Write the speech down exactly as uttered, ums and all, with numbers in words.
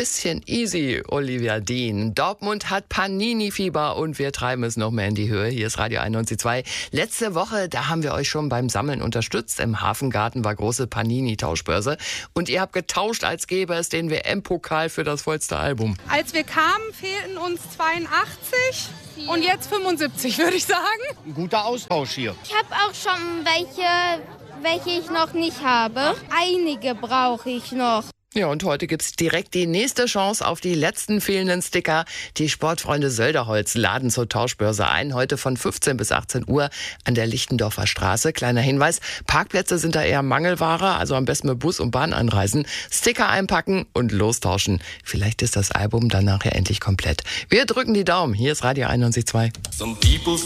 bisschen easy, Olivia Dean. Dortmund hat Panini-Fieber und wir treiben es noch mehr in die Höhe. Hier ist Radio einundneunzig Komma zwei. Letzte Woche, da haben wir euch schon beim Sammeln unterstützt. Im Hafengarten war große Panini-Tauschbörse. Und ihr habt getauscht, als gäbe es den W M-Pokal für das vollste Album. Als wir kamen, fehlten uns zweiundachtzig und jetzt fünfundsiebzig, würde ich sagen. Ein guter Austausch hier. Ich habe auch schon welche, welche ich noch nicht habe. Einige brauche ich noch. Ja, und heute gibt's direkt die nächste Chance auf die letzten fehlenden Sticker. Die Sportfreunde Sölderholz laden zur Tauschbörse ein. Heute von fünfzehn bis achtzehn Uhr an der Lichtendorfer Straße. Kleiner Hinweis, Parkplätze sind da eher Mangelware, also am besten mit Bus und Bahn anreisen. Sticker einpacken und lostauschen. Vielleicht ist das Album dann nachher endlich komplett. Wir drücken die Daumen. Hier ist Radio einundneunzig Komma zwei.